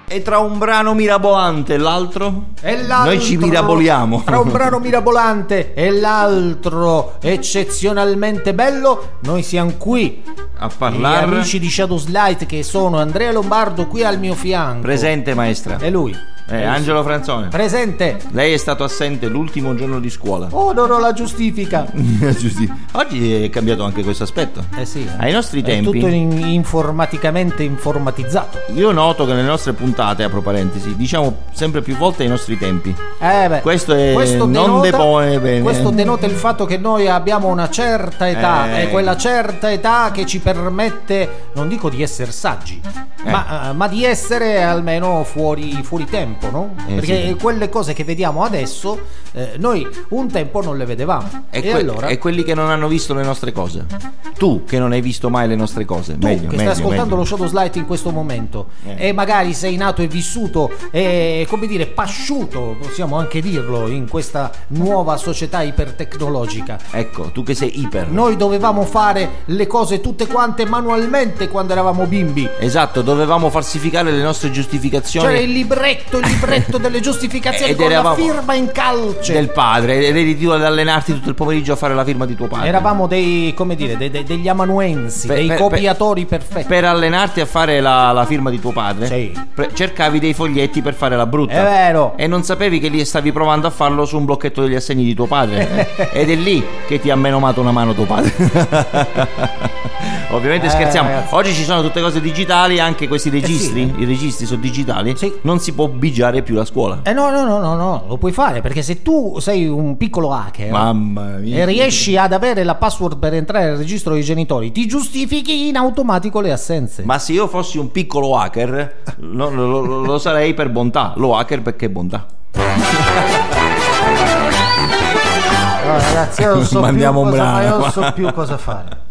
E tra un brano mirabolante e l'altro? Noi ci miraboliamo. Tra un brano mirabolante e l'altro eccezionalmente bello, noi siamo qui a parlare. Gli amici di Shadowslight, che sono Andrea Lombardo qui al mio fianco. Presente, maestra. E lui? Angelo Franzone. Presente. Lei è stato assente l'ultimo giorno di scuola. Oh, non ho la giustifica. Oggi è cambiato anche questo aspetto. Sì. Ai nostri tempi è tutto informaticamente informatizzato. Io noto che nelle nostre puntate, apro parentesi, diciamo sempre più volte ai nostri tempi. Questo non depone bene. Questo denota il fatto che noi abbiamo una certa età, e quella certa età che ci permette, non dico di essere saggi, ma di essere almeno fuori tempo. No? Perché quelle cose che vediamo adesso noi un tempo non le vedevamo. Allora... E quelli che non hanno visto le nostre cose. Tu che non hai visto mai le nostre cose. Tu che stai ascoltando lo Shadowslight in questo momento e magari sei nato e vissuto e, come dire, pasciuto, possiamo anche dirlo, in questa nuova società ipertecnologica. Ecco, tu che sei iper. Noi dovevamo fare le cose tutte quante manualmente quando eravamo bimbi. Esatto, dovevamo falsificare le nostre giustificazioni. Cioè il libretto delle giustificazioni con la firma in calce del padre, ed eri tu ad allenarti tutto il pomeriggio a fare la firma di tuo padre. Eravamo degli amanuensi, dei copiatori perfetti. Per allenarti a fare la firma di tuo padre, cercavi dei foglietti per fare la brutta. È vero. E non sapevi che lì stavi provando a farlo su un blocchetto degli assegni di tuo padre. Ed è lì che ti ha menomato una mano tuo padre. Ovviamente scherziamo, ragazzi. Oggi ci sono tutte cose digitali, anche questi registri. I registri sono digitali. Non si può bigiare più la scuola. No, lo puoi fare, perché se tu sei un piccolo hacker, mamma mia, e riesci ad avere la password per entrare nel registro dei genitori, ti giustifichi in automatico le assenze. Ma se io fossi un piccolo hacker lo sarei per bontà. Lo hacker perché bontà. Ragazzi, io non so più cosa fare.